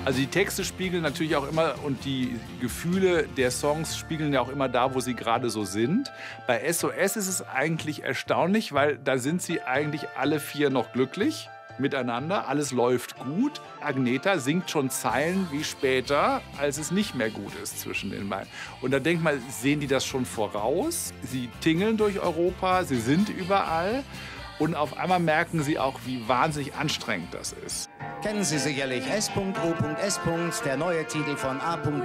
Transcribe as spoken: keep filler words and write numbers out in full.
Also die Texte spiegeln natürlich auch immer und die Gefühle der Songs spiegeln ja auch immer da, wo sie gerade so sind. Bei S O S ist es eigentlich erstaunlich, weil da sind sie eigentlich alle vier noch glücklich miteinander. Alles läuft gut. Agneta singt schon Zeilen wie später, als es nicht mehr gut ist zwischen den beiden. Und da denkt man, sehen die das schon voraus? Sie tingeln durch Europa, sie sind überall. Und auf einmal merken sie auch, wie wahnsinnig anstrengend das ist. Kennen Sie sicherlich S O S, der neue Titel von A.